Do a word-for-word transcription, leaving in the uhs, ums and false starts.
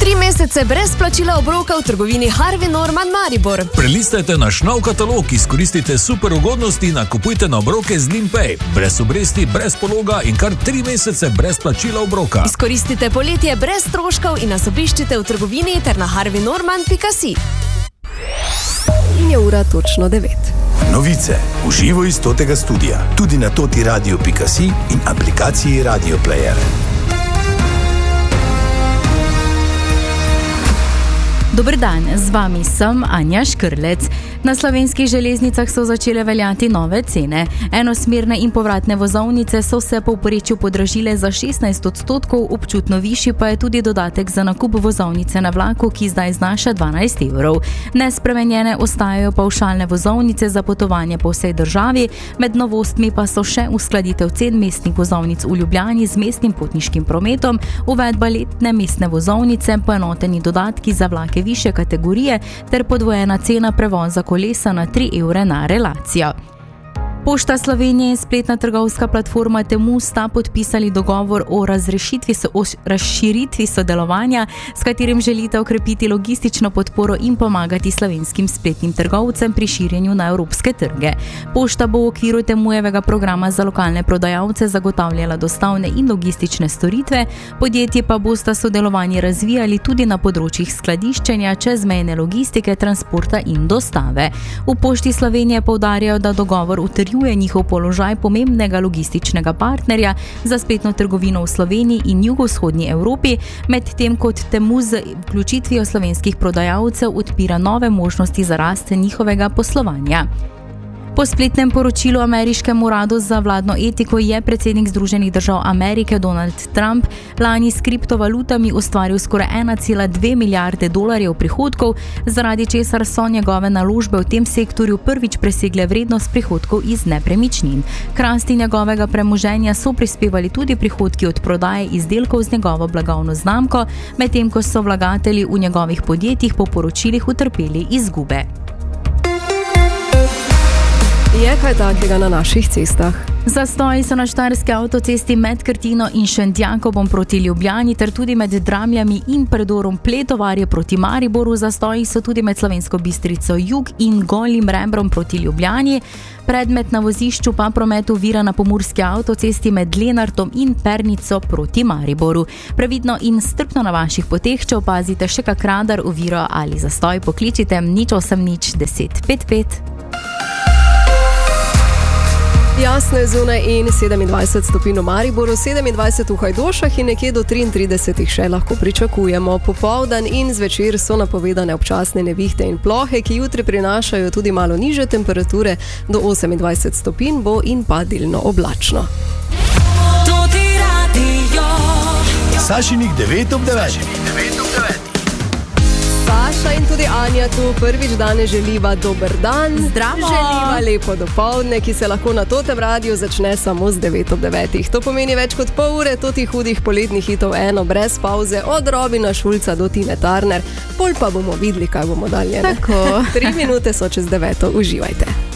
Tri mesece brez plačila obroka v trgovini Harvey Norman Maribor. Prelistajte naš nov katalog, izkoristite super ugodnosti in nakupujte na obroke z Limpay. Brez obresti, brez pologa in kar tri mesece brez plačila obroka. Izkoristite poletje brez stroškov in nas obiščite v trgovini ter na harvey norman pika si. In je ura točno devet. Novice v živo iz Totega studia, tudi na toti radio pika si in aplikaciji Radio Player. Dober dan, z vami sem Anja Škrlec. Na slovenskih železnicah so začele veljati nove cene. Enosmerne in povratne vozovnice so se povprečju podražile za šestnajst odstotkov, občutno višji pa je tudi dodatek za nakup vozovnice na vlaku, ki zdaj znaša dvanajst evrov. Nespremenjene ostajajo pavšalne vozovnice za potovanje po vsej državi, med novostmi pa so še uskladitev cen mestnih vozovnic v Ljubljani z mestnim potniškim prometom, uvedba letne mestne vozovnice, poenoteni dodatki za vlake višje kategorije ter podvojena cena prevoza kolesa na tri evre na relacijo. Pošta Slovenije in spletna trgovska platforma Temu sta podpisali dogovor o razrešitvi so, o razširitvi sodelovanja, s katerim želite okrepiti logistično podporo in pomagati slovenskim spletnim trgovcem pri širjenju na evropske trge. Pošta bo v okviru Temujevega programa za lokalne prodajalce zagotavljala dostavne in logistične storitve, podjetje pa bosta sodelovanje razvijali tudi na področjih skladiščenja, čezmejne logistike, transporta in dostave. V Pošti Slovenije poudarjajo, da dogovor utrjuje je njihov položaj pomembnega logističnega partnerja za spletno trgovino v Sloveniji in jugovzhodnji Evropi, medtem kot Temu z vključitvijo slovenskih prodajalcev odpira nove možnosti za rast njihovega poslovanja. Po spletnem poročilu ameriškemu uradu za vladno etiko je predsednik Združenih držav Amerike Donald Trump lani s kriptovalutami ustvaril skoraj ena cela dve milijarde dolarjev prihodkov, zaradi česar so njegove naložbe v tem sektorju prvič presegle vrednost prihodkov iz nepremičnin. K rasti njegovega premoženja so prispevali tudi prihodki od prodaje izdelkov z njegovo blagovno znamko, medtem ko so vlagatelji v njegovih podjetjih po poročilih utrpeli izgube. Je kaj takega na naših cestah? Zastoji so na štajerski avtocesti med Krtino in Šentjakobom proti Ljubljani ter tudi med Dramljami in predorom Pletovarje proti Mariboru. Zastoji so tudi med Slovensko Bistrico Jug in Golim Rebrom proti Ljubljani. Predmet na vozišču pa promet ovira na pomurski avtocesti med Lenartom in Pernico proti Mariboru. Previdno in strpno na vaših poteh, če opazite še kak radar, oviro ali zastoj, pokličite nič osem nič deset pet pet. Jasno je zunaj in sedemindvajset stopinj v Mariboru, sedemindvajset v Hajdošah in nekje do triintrideset še lahko pričakujemo. Popoldan in zvečer so napovedane občasne nevihte in plohe, ki jutri prinašajo tudi malo nižje temperature, do osemindvajset stopinj bo in pa delno oblačno. Sašinih devet ob devetih. Saša in tudi Anja tu prvič danes želiva dober dan. Zdravo! Želiva lepo dopoldne, ki se lahko na Totem radiju začne samo z devet ob devetih. To pomeni več kot pol ure totih hudih poletnih hitov eno brez pauze, od Robina Šulca do Tine Turner. Pol pa bomo videli, kaj bomo dalje. Tako. Tri minute so čez deveto, uživajte.